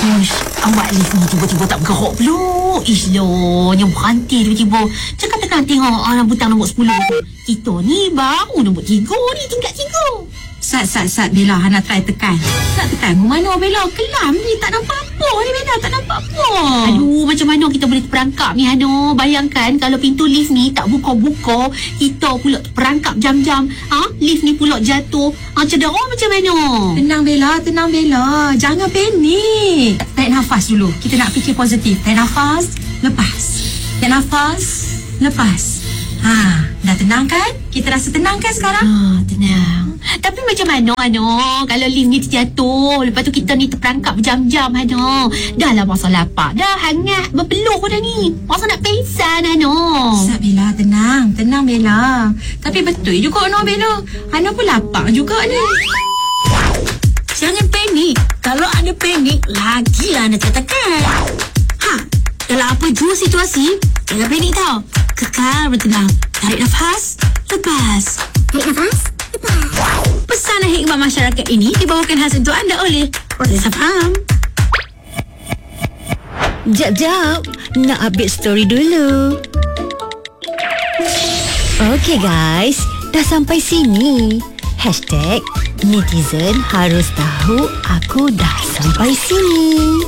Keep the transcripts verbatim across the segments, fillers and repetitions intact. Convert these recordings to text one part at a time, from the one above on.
Uish, awak lift ni tiba-tiba tak bergerak pula. Ish loh, yang berhenti tiba-tiba. Cakap tengah tengok orang butang nombor sepuluh. Kita ni baru nombor tiga ni, tingkat tiga. Sat, sat, sat, Bella, Hana try tekan. Tak tekan, mana Bella? Kelam ni, tak nampak apa ni Bella, tak nampak apa. Aduh, macam mana kita boleh terperangkap ni, Hana? Bayangkan kalau pintu lift ni tak buka-buka, kita pula terperangkap jam-jam. Ha? Lift ni pula jatuh. Ha, cedera macam mana? Tenang Bella, tenang Bella. Jangan panik. Tarik nafas dulu. Kita nak fikir positif. Tarik nafas, lepas. Tarik nafas, lepas. Ha, dah tenang kan? Kita rasa tenang kan sekarang? Ha, tenang. Tapi macam mana, Hana? Kalau lift ni terjatuh, lepas tu kita ni terperangkap berjam-jam, Hana. Dah lah masa lapar. Dah hangat, berpeluh dah ni. Masa nak pingsan, Hana. Sat Bella, tenang. Tenang Bella. Tapi betul juga no Bella. Hana pun lapar juga ni. Jangan panik. Kalau ada panik, lagilah anda katakan. Ha, dalam apa jua situasi, jangan panik tau. Kekal bertenang. Tarik nafas, lepas. Tarik nafas, lepas. Pesanan hikmat masyarakat ini dibawakan khas untuk anda oleh Reza Faham. Jap, jap. Nak update story dulu. Okay guys, dah sampai sini. Hashtag netizen harus tahu aku dah sampai sini.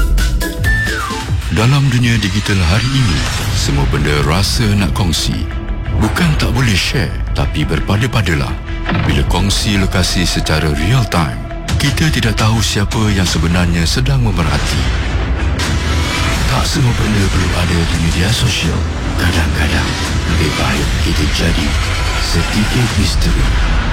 Dalam dunia digital hari ini, semua benda rasa nak kongsi. Bukan tak boleh share, tapi berpada-padalah. Bila kongsi lokasi secara real time, kita tidak tahu siapa yang sebenarnya sedang memerhati. Tak semua benda perlu ada di media sosial. Kadang-kadang lebih baik kita jadi sedikit misteri.